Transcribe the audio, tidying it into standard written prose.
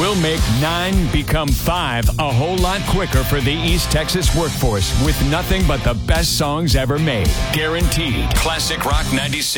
We'll make 9 become 5 a whole lot quicker for the East Texas workforce with nothing but the best songs ever made. Guaranteed. Classic Rock 96.